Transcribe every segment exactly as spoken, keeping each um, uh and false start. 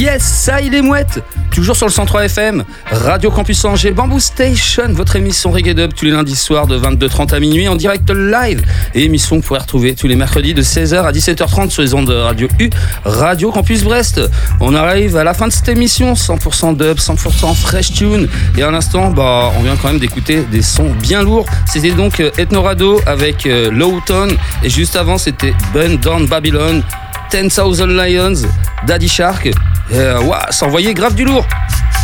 Yes, ça il est mouette. Toujours sur le cent trois F M, Radio Campus Angers, Bamboo Station, votre émission Reggae Dub tous les lundis soirs de vingt-deux heures trente à minuit en direct live. Et émission que vous pouvez retrouver tous les mercredis de seize heures à dix-sept heures trente sur les ondes de Radio U, Radio Campus Brest. On arrive à la fin de cette émission, cent pour cent dub, cent pour cent fresh tune. Et à l'instant, bah, on vient quand même d'écouter des sons bien lourds. C'était donc Ethnorado avec euh, Lowton. Et juste avant, c'était Burn Down Babylon, ten thousand Lions, Daddy Shark. Euh, wow, ça envoyait grave du lourd.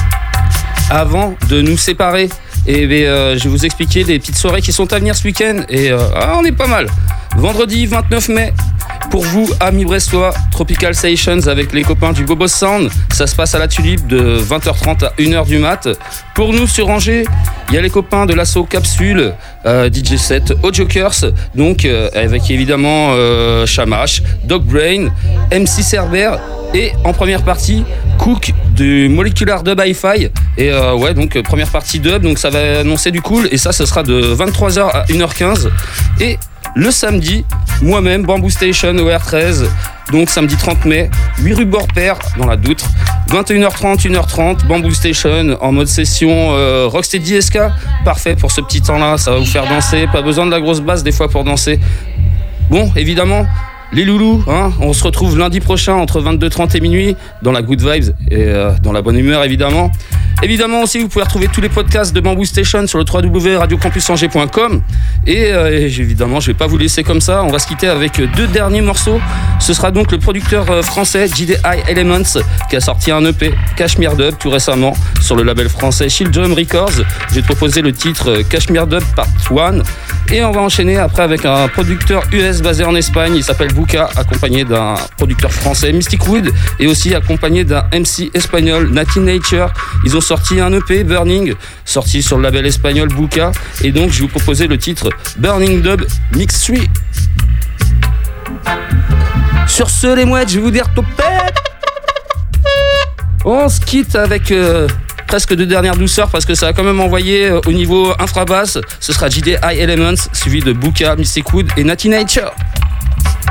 Avant de nous séparer, et euh, je vais vous expliquer les petites soirées qui sont à venir ce week-end. Et euh, ah, on est pas mal. Vendredi vingt-neuf mai, pour vous, amis brestois, Tropical Sessions avec les copains du Bobo Sound. Ça se passe à la Tulipe de vingt heures trente à une heure du mat. Pour nous, sur Angers, il y a les copains de l'assaut Capsule, euh, D J set aux Jokers, donc euh, avec évidemment euh, Shamash, Dog Brain, M C Cerber et en première partie, Cook du Molecular Dub Hi-Fi. Et euh, ouais, donc euh, première partie dub, donc ça va annoncer du cool. Et ça, ce sera de vingt-trois heures à une heure quinze. Et le samedi, moi-même, Bamboo Station O R treize, donc samedi trente mai, huit rue Borpère, dans la Doutre, vingt et une heures trente, une heure trente, Bamboo Station en mode session euh, Rocksteady S K, parfait pour ce petit temps-là, ça va vous faire danser, pas besoin de la grosse basse des fois pour danser. Bon, évidemment, les loulous, hein, on se retrouve lundi prochain entre vingt-deux heures trente et minuit dans la good vibes et euh, dans la bonne humeur évidemment. Évidemment aussi, vous pouvez retrouver tous les podcasts de Bamboo Station sur le w w w point radio campus angers point com. Et, euh, et évidemment, je ne vais pas vous laisser comme ça. On va se quitter avec deux derniers morceaux. Ce sera donc le producteur euh, français J D I Elements qui a sorti un E P Cashmere Dub tout récemment sur le label français Children Records. Je vais te proposer le titre euh, Cashmere Dub Part un. Et on va enchaîner après avec un producteur U S basé en Espagne. Il s'appelle Buka, accompagné d'un producteur français Mystic Wood et aussi accompagné d'un M C espagnol Natty Nature. Ils ont sorti un E P Burning, sorti sur le label espagnol Buka. Et donc je vais vous proposer le titre Burning Dub Mix trois. Sur ce les mouettes, je vais vous dire topette. On se quitte avec euh, presque de dernière douceur parce que ça a quand même envoyé euh, au niveau infrabasse. Ce sera J D I Elements suivi de Buka, Mystic Wood et Natty Nature.